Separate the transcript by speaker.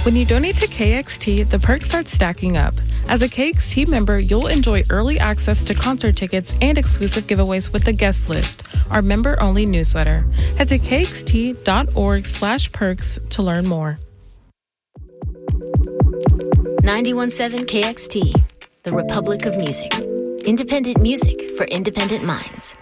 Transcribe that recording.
Speaker 1: When you donate to KXT, the perks start stacking up. As a KXT member, you'll enjoy early access to concert tickets and exclusive giveaways with the guest list, our member-only newsletter. Head to kxt.org/perks to learn more.
Speaker 2: 91.7 KXT, the Republic of Music. Independent music for independent minds.